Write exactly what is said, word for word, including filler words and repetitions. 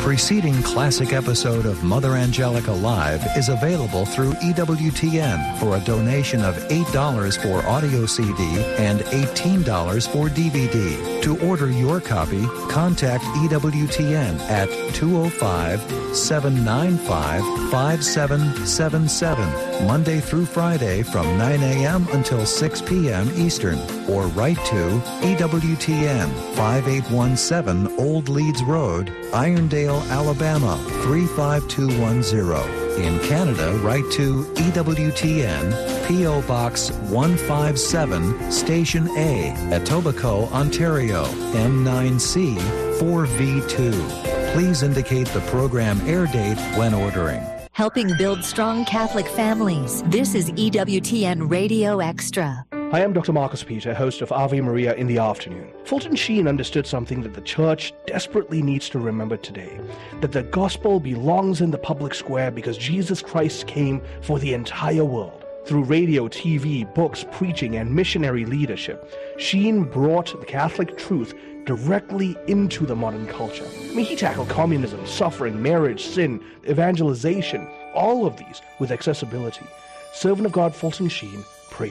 preceding classic episode of Mother Angelica Live is available through E W T N for a donation of eight dollars for audio C D and eighteen dollars for D V D. To order your copy, contact E W T N at two oh five, seven nine five, five seven seven seven, Monday through Friday from nine a.m. until six p.m. Eastern, or write to E W T N, five eight one seven Old Leeds Road, Irondale, Alabama, three five two one zero. In Canada, write to E W T N, P O Box one five seven, Station A, Etobicoke, Ontario, M nine C four V two. Please indicate the program air date when ordering. Helping build strong Catholic families. This is E W T N Radio Extra. Hi, I'm Doctor Marcus Peter, host of Ave Maria in the Afternoon. Fulton Sheen understood something that the church desperately needs to remember today, that the gospel belongs in the public square because Jesus Christ came for the entire world. Through radio, T V, books, preaching, and missionary leadership, Sheen brought the Catholic truth directly into the modern culture. I mean, he tackled communism, suffering, marriage, sin, evangelization, all of these with accessibility. Servant of God Fulton Sheen